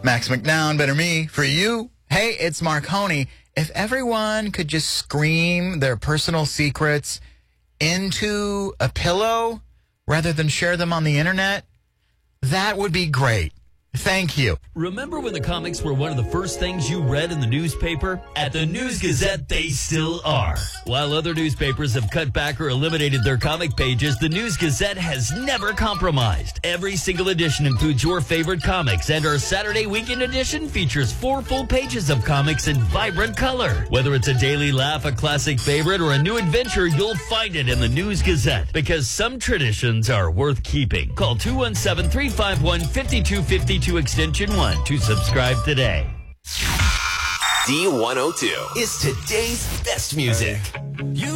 Max McNown, better me. For you, hey, it's Marconi. If everyone could just scream their personal secrets into a pillow rather than share them on the internet, that would be great. Thank you. Remember when the comics were one of the first things you read in the newspaper? At the News Gazette, they still are. While other newspapers have cut back or eliminated their comic pages, the News Gazette has never compromised. Every single edition includes your favorite comics, and our Saturday weekend edition features 4 full pages of comics in vibrant color. Whether it's a daily laugh, a classic favorite, or a new adventure, you'll find it in the News Gazette, because some traditions are worth keeping. Call 217-351-5252 extension 1 to subscribe today. D102 is today's best music.